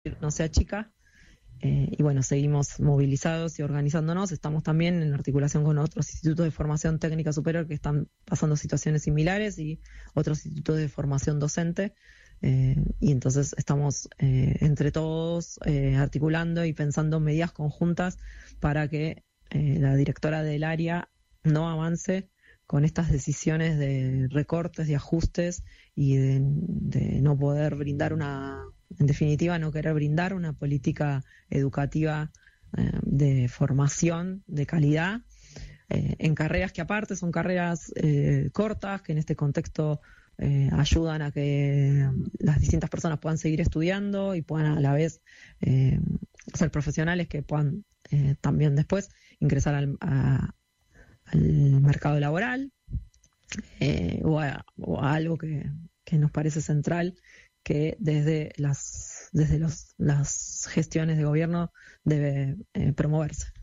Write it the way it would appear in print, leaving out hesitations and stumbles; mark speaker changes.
Speaker 1: no sea chica. Y bueno, seguimos movilizados y organizándonos. Estamos también en articulación con otros institutos de formación técnica superior que están pasando situaciones similares y otros institutos de formación docente. Y entonces estamos entre todos articulando y pensando medidas conjuntas para que la directora del área no avance con estas decisiones de recortes y ajustes y de no poder brindar en definitiva, no querer brindar una política educativa de formación de calidad en carreras que aparte son carreras cortas, que en este contexto ayudan a que las distintas personas puedan seguir estudiando y puedan a la vez ser profesionales que puedan también después ingresar al mercado laboral o a algo que nos parece central, que desde las gestiones de gobierno debe promoverse.